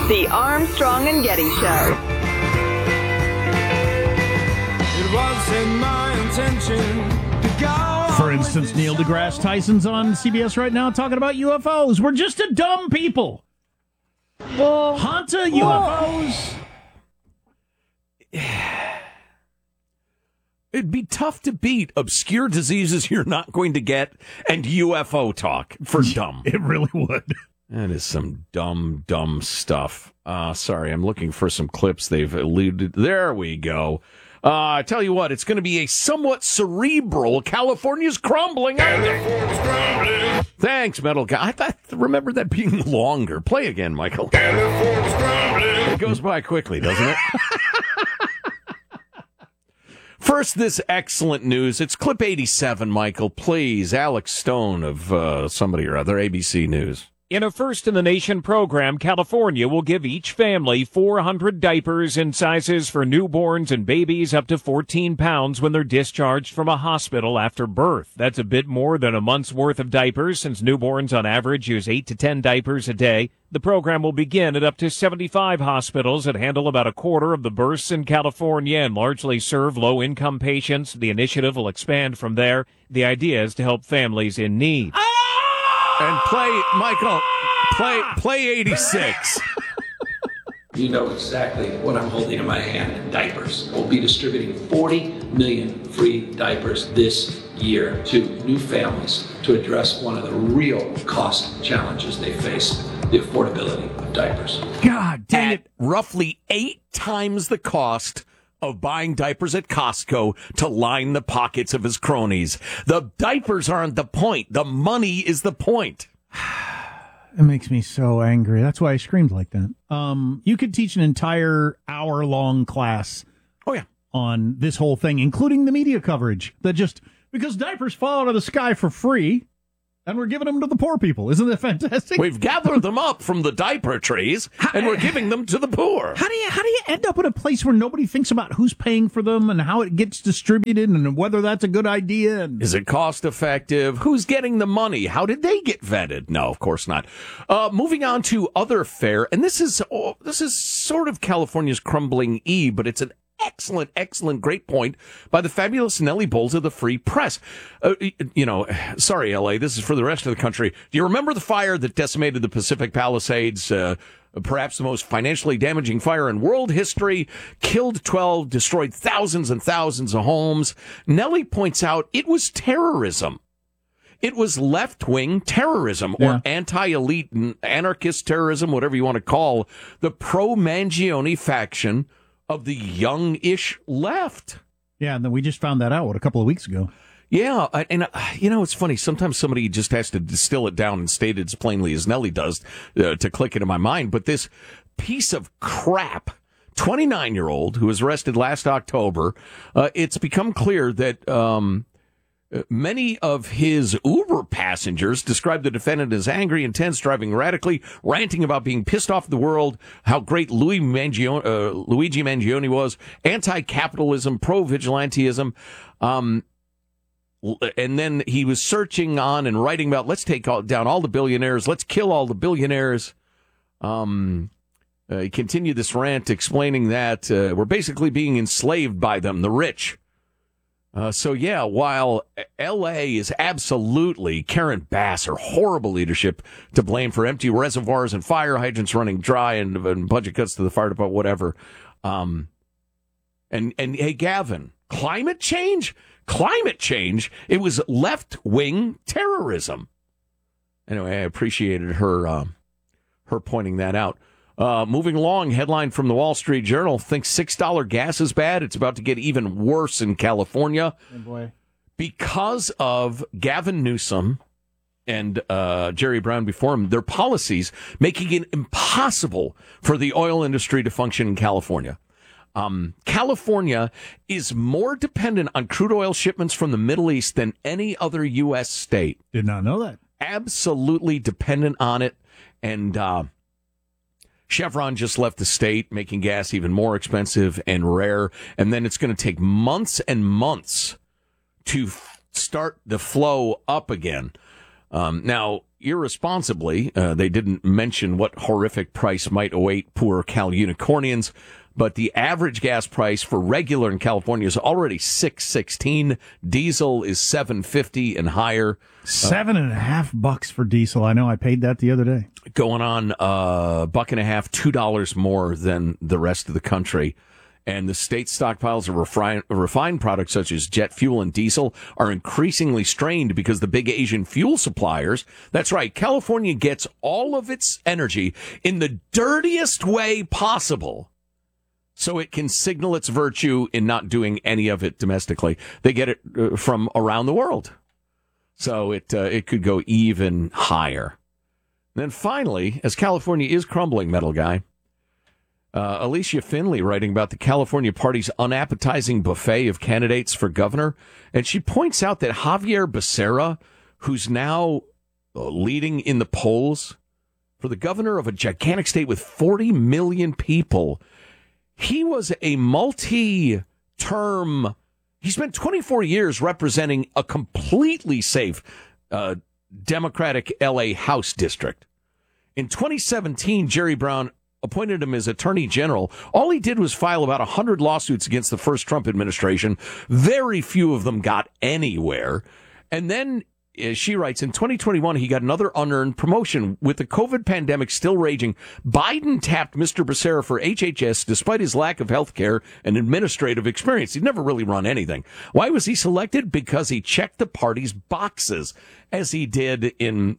The Armstrong and Getty Show. It wasn't my intention to go. For instance, Neil deGrasse Tyson's on CBS right now talking about UFOs. We're just a dumb people. Hanta UFOs. It'd be tough to beat obscure diseases you're not going to get and UFO talk for dumb. It really would. That is some dumb stuff. Sorry, I'm looking for some clips they've eluded. There we go. I tell you what, it's going to be a somewhat cerebral California's crumbling. Thanks, Metal Guy. I remember that being longer. Play again, Michael. It goes by quickly, doesn't it? First, this excellent news. It's clip 87, Michael. Please, Alex Stone of somebody or other, ABC News. In a first-in-the-nation program, California will give each family 400 diapers in sizes for newborns and babies up to 14 pounds when they're discharged from a hospital after birth. That's a bit more than a month's worth of diapers, since newborns on average use 8 to 10 diapers a day. The program will begin at up to 75 hospitals that handle about a quarter of the births in California and largely serve low-income patients. The initiative will expand from there. The idea is to help families in need. And Michael, play 86. You know exactly what I'm holding in my hand in diapers. We'll be distributing 40 million free diapers this year to new families to address one of the real cost challenges they face, the affordability of diapers. God dang it. Roughly 8 times the cost of buying diapers at Costco to line the pockets of his cronies. The diapers aren't the point. The money is the point. It makes me so angry. That's why I screamed like that. You could teach an entire hour-long class on this whole thing, including the media coverage. That just, because diapers fall out of the sky for free, and we're giving them to the poor people. Isn't that fantastic? We've gathered them up from the diaper trees, and we're giving them to the poor. How do you end up in a place where nobody thinks about who's paying for them and how it gets distributed and whether that's a good idea? And is it cost effective? Who's getting the money? How did they get vetted? No, of course not. Moving on to other fare, and this is sort of California's crumbling E, but it's an excellent, great point by the fabulous Nellie Bowles of the Free Press. Sorry, L.A., this is for the rest of the country. Do you remember the fire that decimated the Pacific Palisades? Perhaps the most financially damaging fire in world history, killed 12, destroyed thousands and thousands of homes. Nellie points out it was terrorism. It was left-wing terrorism or anti-elite anarchist terrorism, whatever you want to call the pro-Mangione faction of the young-ish left. Yeah, and then we just found that out, a couple of weeks ago. Yeah, and it's funny. Sometimes somebody just has to distill it down and state it as plainly as Nellie does to click into my mind. But this piece of crap, 29-year-old who was arrested last October, it's become clear that many of his Uber passengers described the defendant as angry, intense, driving erratically, ranting about being pissed off at the world, how great Luigi Mangione was, anti-capitalism, pro-vigilantism. And then he was searching on and writing about, let's take down all the billionaires, let's kill all the billionaires. He continued this rant explaining that we're basically being enslaved by them, the rich. While L.A. is absolutely Karen Bass, her horrible leadership to blame for empty reservoirs and fire hydrants running dry and budget cuts to the fire department, whatever. And hey, Gavin, climate change, it was left-wing terrorism. Anyway, I appreciated her pointing that out. Moving along, headline from the Wall Street Journal thinks $6 gas is bad. It's about to get even worse in California. Oh boy. Because of Gavin Newsom and Jerry Brown before him, their policies making it impossible for the oil industry to function in California. California is more dependent on crude oil shipments from the Middle East than any other U.S. state. Did not know that. Absolutely dependent on it. And Chevron just left the state, making gas even more expensive and rare. And then it's going to take months and months to start the flow up again. Now, irresponsibly. They didn't mention what horrific price might await poor Cal Unicornians, but the average gas price for regular in California is already $6.16. Diesel is $7.50 and higher. $7.50 for diesel. I know I paid that the other day. Going on $1.50, $2 more than the rest of the country. And the state stockpiles of refined products such as jet fuel and diesel are increasingly strained because the big Asian fuel suppliers, that's right, California gets all of its energy in the dirtiest way possible so it can signal its virtue in not doing any of it domestically. They get it from around the world. So it could go even higher. And then finally, as California is crumbling, metal guy, Alicia Finley writing about the California Party's unappetizing buffet of candidates for governor. And she points out that Javier Becerra, who's now leading in the polls for the governor of a gigantic state with 40 million people, he was a multi-term, he spent 24 years representing a completely safe Democratic L.A. House district. In 2017, Jerry Brown appointed him as Attorney General. All he did was file about 100 lawsuits against the first Trump administration. Very few of them got anywhere. And then, as she writes, in 2021, he got another unearned promotion. With the COVID pandemic still raging, Biden tapped Mr. Becerra for HHS despite his lack of health care and administrative experience. He'd never really run anything. Why was he selected? Because he checked the party's boxes, as he did in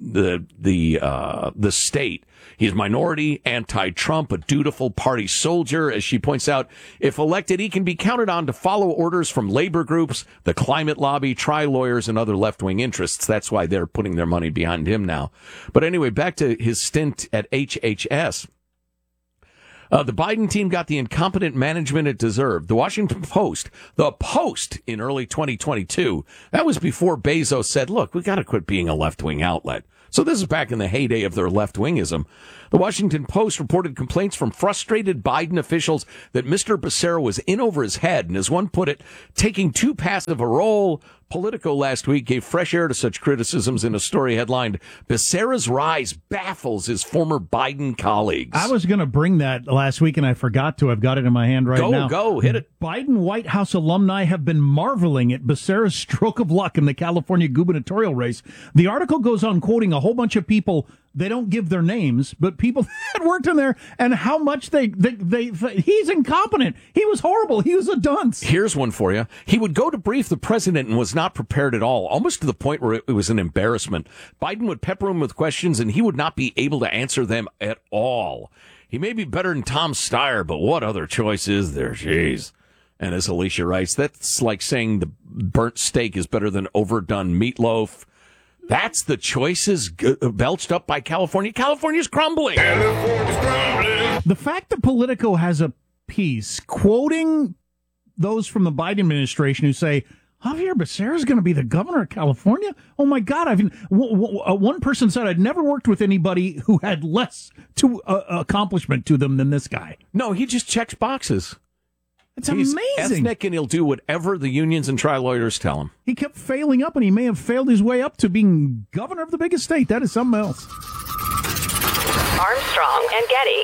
the state. He's minority, anti-Trump, a dutiful party soldier. As she points out, if elected, he can be counted on to follow orders from labor groups, the climate lobby, tri-lawyers, and other left-wing interests. That's why they're putting their money behind him now. But anyway, back to his stint at HHS. The Biden team got the incompetent management it deserved. The Washington Post, in early 2022, that was before Bezos said, look, we got to quit being a left-wing outlet. So this is back in the heyday of their left-wingism. The Washington Post reported complaints from frustrated Biden officials that Mr. Becerra was in over his head, and as one put it, taking too passive a role. Politico last week gave fresh air to such criticisms in a story headlined, Becerra's rise baffles his former Biden colleagues. I was going to bring that last week, and I forgot to. I've got it in my hand right now. Go, hit it. Biden White House alumni have been marveling at Becerra's stroke of luck in the California gubernatorial race. The article goes on quoting a whole bunch of people. They don't give their names, but people that worked in there and how much they he's incompetent. He was horrible. He was a dunce. Here's one for you. He would go to brief the president and was not prepared at all, almost to the point where it was an embarrassment. Biden would pepper him with questions and he would not be able to answer them at all. He may be better than Tom Steyer, but what other choice is there? Jeez. And as Alicia writes, that's like saying the burnt steak is better than overdone meatloaf. That's the choices belched up by California. California's crumbling. The fact that Politico has a piece quoting those from the Biden administration who say, Javier Becerra is going to be the governor of California? Oh, my God. One person said, I'd never worked with anybody who had less accomplishment to them than this guy. No, he just checks boxes. It's He's amazing. ethnic, and he'll do whatever the unions and tri-lawyers tell him. He kept failing up, and he may have failed his way up to being governor of the biggest state. That is something else. Armstrong and Getty.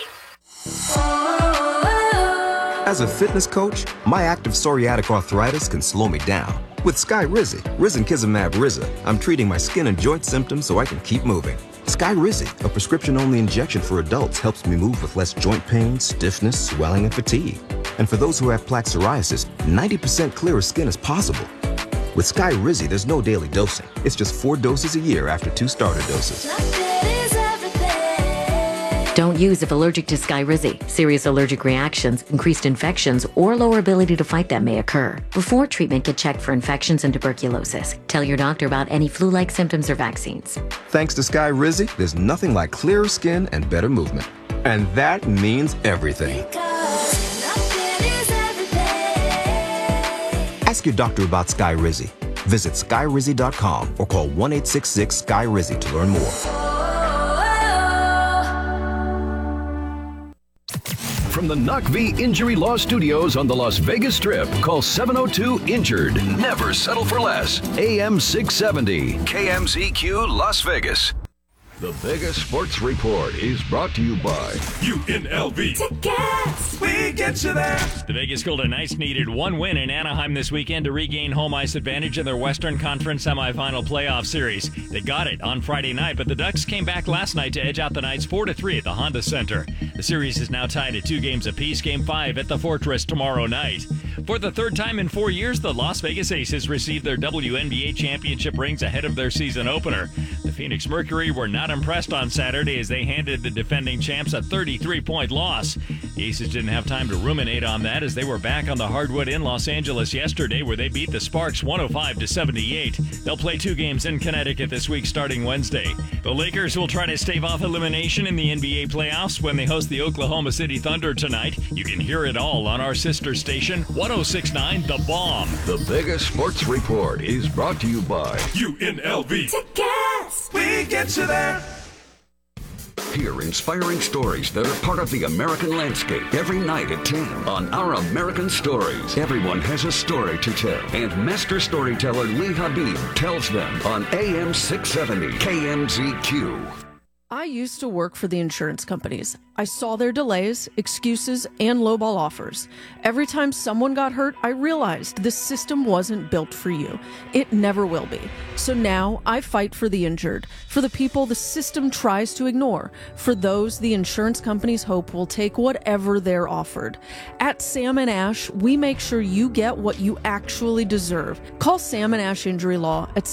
As a fitness coach, my active psoriatic arthritis can slow me down. With Skyrizi, Risankizumab Rizza, I'm treating my skin and joint symptoms so I can keep moving. Skyrizi, a prescription-only injection for adults, helps me move with less joint pain, stiffness, swelling, and fatigue. And for those who have plaque psoriasis, 90% clearer skin is possible. With Skyrizi, there's no daily dosing. It's just 4 doses a year after 2 starter doses. Don't use if allergic to Skyrizi. Serious allergic reactions, increased infections, or lower ability to fight them may occur. Before treatment, get checked for infections and tuberculosis. Tell your doctor about any flu-like symptoms or vaccines. Thanks to Skyrizi, there's nothing like clearer skin and better movement. And that means everything. Ask your doctor about Skyrizi. Visit Skyrizi.com or call 1-866-SKY-RIZZI to learn more. From the NACV Injury Law Studios on the Las Vegas Strip, call 702-INJURED. Never settle for less. AM 670, KMZQ Las Vegas. The Vegas Sports Report is brought to you by UNLV. Tickets! We get you there. The Vegas Golden Knights needed one win in Anaheim this weekend to regain home ice advantage in their Western Conference semifinal playoff series. They got it on Friday night, but the Ducks came back last night to edge out the Knights 4-3 at the Honda Center. The series is now tied at 2 games apiece, Game 5 at the Fortress tomorrow night. For the third time in 4 years, the Las Vegas Aces received their WNBA championship rings ahead of their season opener. The Phoenix Mercury were not impressed on Saturday as they handed the defending champs a 33-point loss. The Aces didn't have time to ruminate on that as they were back on the hardwood in Los Angeles yesterday where they beat the Sparks 105-78. They'll play 2 games in Connecticut this week starting Wednesday. The Lakers will try to stave off elimination in the NBA playoffs when they host the Oklahoma City Thunder tonight. You can hear it all on our sister station, 106.9 The Bomb. The Vegas Sports Report is brought to you by UNLV. Tickets! We get you there. Hear inspiring stories that are part of the American landscape every night at 10 on Our American Stories. Everyone has a story to tell, and master storyteller Lee Habib tells them on AM 670 KMZQ. I used to work for the insurance companies. I saw their delays, excuses, and lowball offers. Every time someone got hurt, I realized the system wasn't built for you. It never will be. So now I fight for the injured, for the people the system tries to ignore, for those the insurance companies hope will take whatever they're offered. At Sam & Ash, we make sure you get what you actually deserve. Call Sam & Ash Injury Law at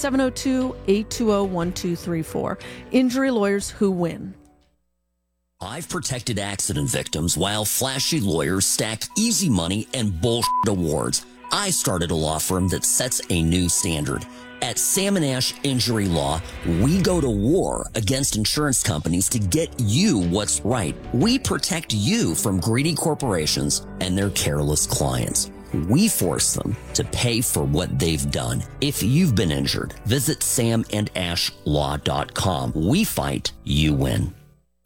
702-820-1234. Injury lawyers who win. I've protected accident victims while flashy lawyers stacked easy money and bullshit awards. I started a law firm that sets a new standard. At Sam & Ash Injury Law, we go to war against insurance companies to get you what's right. We protect you from greedy corporations and their careless clients. We force them to pay for what they've done. If you've been injured, visit samandashlaw.com. We fight, you win.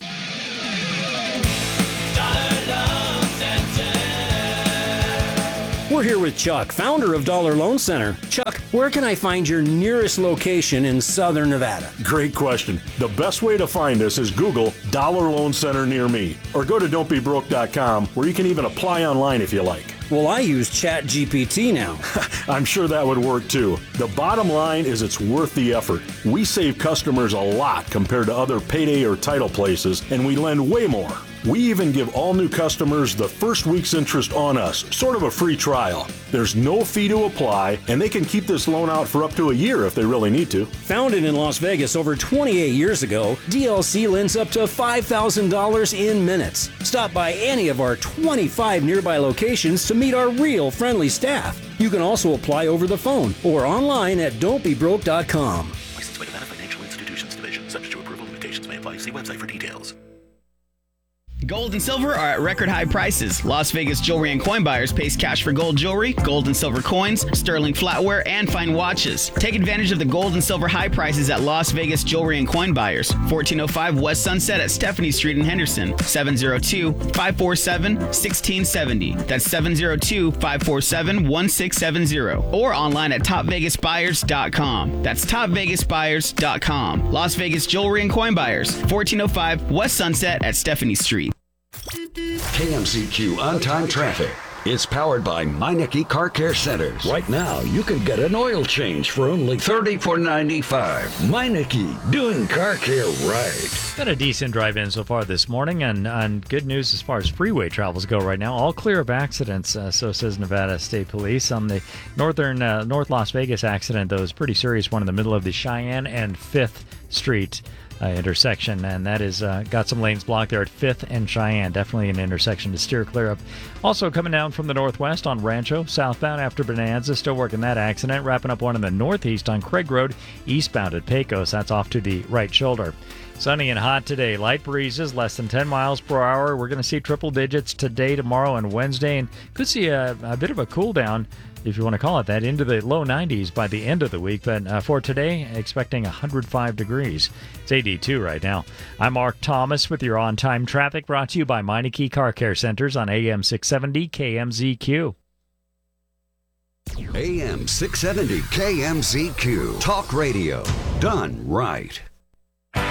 We're here with Chuck, founder of Dollar Loan Center. Chuck, where can I find your nearest location in Southern Nevada? Great question. The best way to find us is Google Dollar Loan Center near me, or go to don'tbebroke.com, where you can even apply online if you like. Well, I use ChatGPT now. I'm sure that would work too. The bottom line is it's worth the effort. We save customers a lot compared to other payday or title places, and we lend way more. We even give all new customers the first week's interest on us, sort of a free trial. There's no fee to apply, and they can keep this loan out for up to a year if they really need to. Founded in Las Vegas over 28 years ago, DLC lends up to $5,000 in minutes. Stop by any of our 25 nearby locations to meet our real friendly staff. You can also apply over the phone or online at don'tbebroke.com. Licensed by Nevada Financial Institutions Division. Subject to approval, limitations may apply. See website for details. Gold and silver are at record high prices. Las Vegas Jewelry and Coin Buyers pays cash for gold jewelry, gold and silver coins, sterling flatware, and fine watches. Take advantage of the gold and silver high prices at Las Vegas Jewelry and Coin Buyers. 1405 West Sunset at Stephanie Street in Henderson. 702-547-1670. That's 702-547-1670. Or online at topvegasbuyers.com. That's topvegasbuyers.com. Las Vegas Jewelry and Coin Buyers. 1405 West Sunset at Stephanie Street. KMZQ on-time traffic is powered by Meineke Car Care Centers. Right now, you can get an oil change for only $34.95. Meineke, doing car care right. Been a decent drive-in so far this morning, and good news as far as freeway travels go right now. All clear of accidents, so says Nevada State Police. On the North Las Vegas accident, though, is pretty serious one in the middle of the Cheyenne and 5th Street intersection, and that is got some lanes blocked there at 5th and Cheyenne. Definitely an intersection to steer clear of. Also coming down from the northwest on Rancho, southbound after Bonanza, still working that accident. Wrapping up one in the northeast on Craig Road, eastbound at Pecos. That's off to the right shoulder. Sunny and hot today. Light breezes, less than 10 miles per hour. We're going to see triple digits today, tomorrow, and Wednesday, and could see a bit of a cool down, if you want to call it that, into the low 90s by the end of the week. But for today, expecting 105 degrees. It's 82 right now. I'm Mark Thomas with your on-time traffic, brought to you by Meineke Car Care Centers on AM 670 KMZQ. AM 670 KMZQ. Talk radio done right.